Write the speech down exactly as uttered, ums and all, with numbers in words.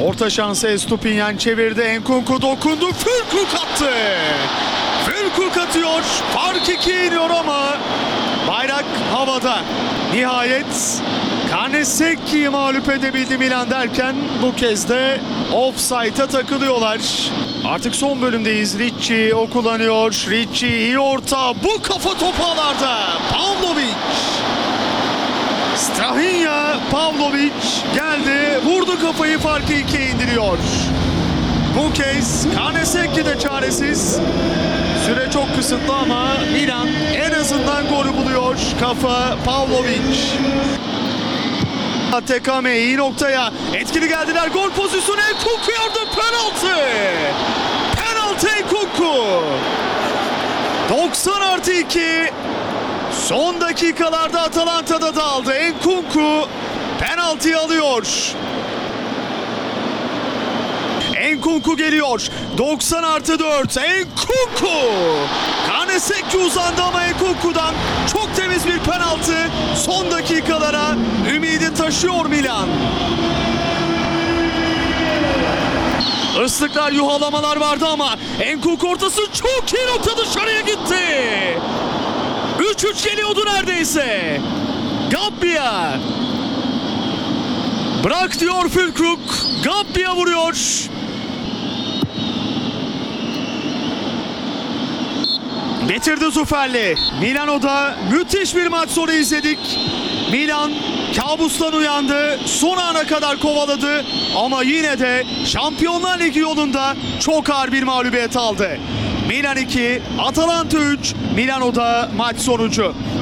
Orta şansı Estupinyan çevirdi. Enkunku dokundu. Füllkrug attı. Füllkrug atıyor. Fark ikiye iniyor ama bayrak havada. Nihayet Karnesekki'yi mağlup edebildi Milan derken bu kez de offside'a takılıyorlar. Artık son bölümdeyiz. Ricci o kullanıyor. Ricci iyi orta. Bu kafa topu ağlarda. Pavlovic. Strahinja, Pavlovic geldi. Vurdu kafayı, farkı ikiye indiriyor. Bu kez Karnesekki de çaresiz. Süre çok kısıtlı ama Milan en azından golü buluyor. Kafa Pavlovic. Tekame iyi noktaya. Etkili geldiler. Gol pozisyonu. Enkunku yardım. Penaltı. Penaltı Enkunku. doksan artı iki. Son dakikalarda Atalanta'da dağıldı. Enkunku penaltıyı alıyor. Enkunku geliyor. doksan artı dört. Enkunku. Karnesekki uzandı ama Enkunku'dan çok temiz bir penaltı. Son dakikalara ümidi taşıyor Milan. Islıklar, yuhalamalar vardı ama Enkunku ortası çok iyi nokta, dışarıya gitti. üç üç geliyordu neredeyse. Gabbia. Bırak diyor Füllkrug. Gabbia vuruyor. Getirdi Zuferli. Milano'da müthiş bir maç sonu izledik. Milan kabustan uyandı. Son ana kadar kovaladı. Ama yine de Şampiyonlar Ligi yolunda çok ağır bir mağlubiyet aldı. Milan iki, Atalanta üç, Milano'da maç sonucu.